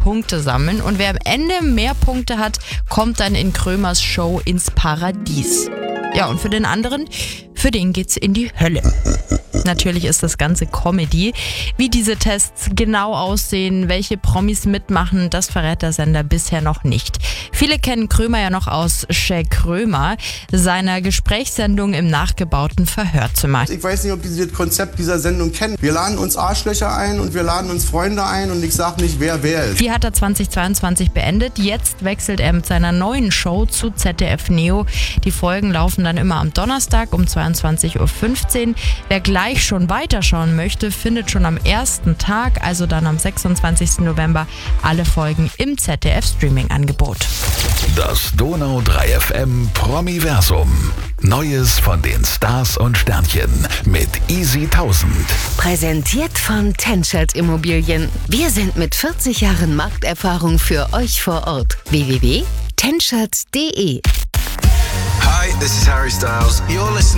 Punkte sammeln. Und wer am Ende mehr Punkte hat, kommt dann in Krömers Show ins Paradies. Ja, und für den anderen, für den geht's in die Hölle. Natürlich ist das Ganze Comedy. Wie diese Tests genau aussehen, welche Promis mitmachen, das verrät der Sender bisher noch nicht. Viele kennen Krömer ja noch aus Shaq Krömer, seiner Gesprächssendung im nachgebauten Verhörzimmer. Ich weiß nicht, ob Sie das Konzept dieser Sendung kennen. Wir laden uns Arschlöcher ein und wir laden uns Freunde ein und ich sage nicht, wer ist. Die hat er 2022 beendet. Jetzt wechselt er mit seiner neuen Show zu ZDF Neo. Die Folgen laufen dann immer am Donnerstag um 22.15 Uhr. Wer gleich schon weiterschauen möchte, findet schon am ersten Tag, also dann am 26. November, alle Folgen im ZDF-Streaming-Angebot. Das Donau 3 FM Promiversum. Neues von den Stars und Sternchen mit Easy 1000. Präsentiert von Tenschert Immobilien. Wir sind mit 40 Jahren Markterfahrung für euch vor Ort. www.tenschert.de. Hi, this is Harry Styles. You're listening